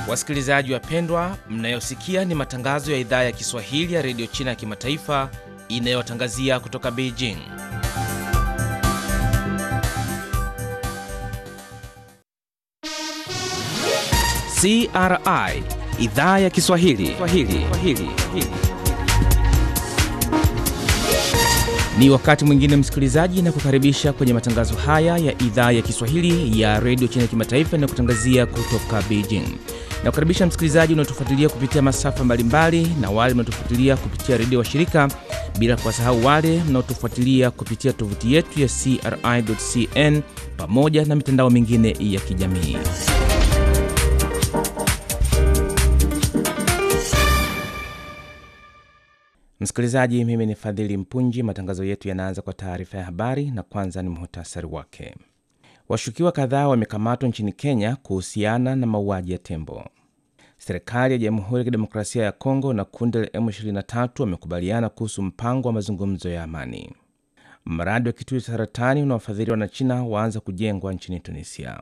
Wasikilizaji wapendwa, mnayosikia ni matangazo ya idhaa ya Kiswahili ya Radio China ya Kimataifa inayotangazia kutoka Beijing. CRI, idhaa ya Kiswahili. Ni wakati mwingine msikilizaji, na kukaribisha kwenye matangazo haya ya idhaa ya Kiswahili ya Radio China ya Kimataifa inayotangazia kutoka Beijing. Na kukaribisha msikilizaji unaotufuatilia kupitia masafa mbalimbali na wale mnaotufuatilia kupitia redio washirika, bila kuwasahau wale mnaotufuatilia kupitia tovuti yetu ya CRI.cn pamoja na mitandao mingine ya kijamii. Msikilizaji, mimi ni Fadhili Mpunji. Matangazo yetu yanaanza kwa taarifa ya habari, na kwanza ni muhtasari wake. Washukiwa kadhaa wamekamatwa nchini Kenya kuhusiana na mauaji ya tembo. Serikali ya Jamhuri ya Kidemokrasia ya Kongo na kundi la M23 wamekubaliana kuhusu mpango wa mazungumzo ya amani. Mradi wa kituo cha saratani unaofadhiliwa na China waanza kujengwa nchini Tunisia.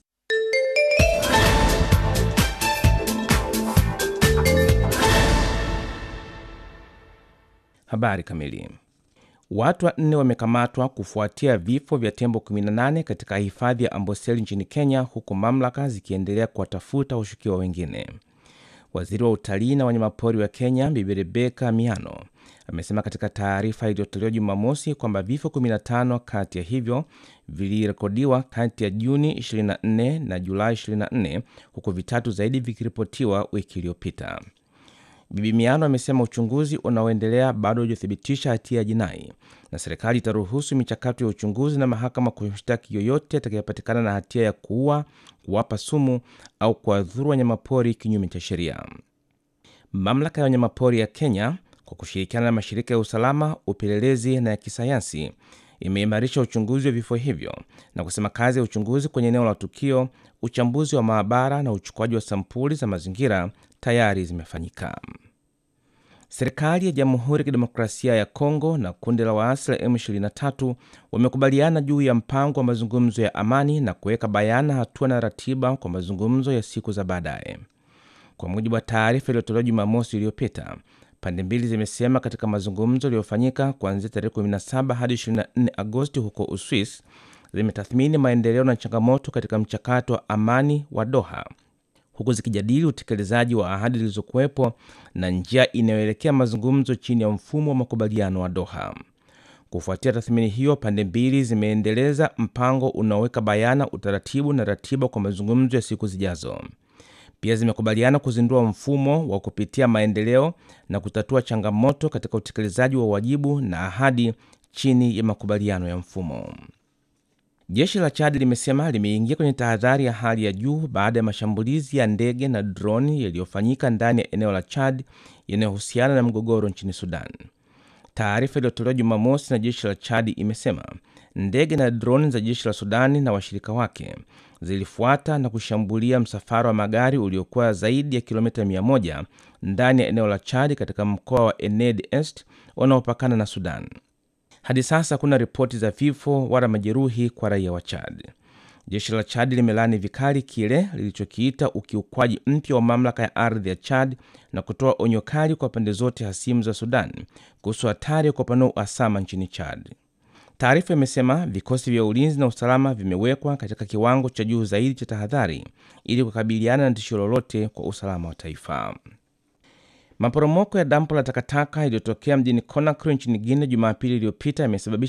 Habari kamili. Watu 4 wamekamatwa kufuatia vifo vya tembo 18 katika hifadhi ya Amboseli nchini Kenya, huku mamlaka zikiendelea kuwatafuta washukiwa wengine. Waziri wa utalii na wanyamapori wa Kenya, Bibi Rebecca Miano, amesema katika taarifa iliyotolewa Jumamosi kwamba vifo 15 kati ya hivyo vilirekodiwa kati ya Juni 24 na Julai 24, huku vitatu zaidi vikiripotiwa wiki iliyopita. Bibi Miano amesema uchunguzi unaoendelea bado hujathibitisha hatia ya jinai, na serikali itaruhusu michakato ya uchunguzi na mahakama kumshtaki yoyote atakayepatikana na hatia ya kuua, kuwapa sumu au kuwadhuru wanyamapori kinyume cha sheria. Mamlaka ya wanyamapori ya Kenya, kwa kushirikiana na mashirika ya usalama, upelelezi na ya kisayansi, imeimarisha uchunguzi wa vifo hivyo na kusema kazi ya uchunguzi kwenye eneo la tukio, uchambuzi wa maabara na uchukuaji wa sampuli za mazingira tayari zimefanyika. Serikali ya Jamhuri ya Kidemokrasia ya Kongo na kundi la waasi la M23 wamekubaliana juu ya mpango wa mazungumzo ya amani na kuweka bayana hatua na ratiba kwa mazungumzo ya siku za baadaye. Kwa mujibu wa taarifa iliyotolewa Jumamosi iliyopita, pande mbili zimesema katika mazungumzo yaliyofanyika kuanzia tarehe 17 hadi 24 Agosti huko Uswisi, zimetathmini maendeleo na changamoto katika mchakato wa amani wa Doha, huku zikijadili utekelezaji wa ahadi zilizokuwepo na njia inayoelekea mazungumzo chini ya mfumo wa makubaliano wa Doha. Kufuatia tathmini hiyo, pande mbili zimeendeleza mpango unaoweka bayana utaratibu na ratiba kwa mazungumzo ya siku zijazo. Pia zimekubaliana kuzindua mfumo wa kupitia maendeleo na kutatua changamoto katika utekelezaji wa wajibu na ahadi chini ya makubaliano ya mfumo. Jeshi la Chad limesema limeingia kwenye tahadhari ya hali ya juu baada ya mashambulizi ya ndege na droni yaliyofanyika ndani ya eneo la Chad yanayohusiana na mgogoro nchini Sudan. Taarifa iliyotolewa Jumamosi na jeshi la Chad imesema ndege na droni za jeshi la Sudani na washirika wake zilifuata na kushambulia msafara wa magari uliokuwa zaidi ya kilomita 100 ndani ya eneo la Chad katika mkoa wa Ened Est unaopakana na Sudan. Hadi sasa kuna ripoti za vifo wala majeruhi kwa raia wa Chad. Jeshi la Chad limelani vikali kile lilichokiita ukiukwaji mpya wa mamlaka ya ardhi ya Chad na kutoa onyo kali kwa pande zote hasimu za Sudan kuhusu hatari ya kupanua uhasama nchini Chad. Taarifa imesema vikosi vya ulinzi na usalama vimewekwa katika kiwango cha juu zaidi cha tahadhari ili kukabiliana na tishio lolote kwa usalama wa taifa. Maporomoko ya dampo la takataka iliyotokea mjini Conakry nchini Guinea Jumapili iliyopita yamesababisha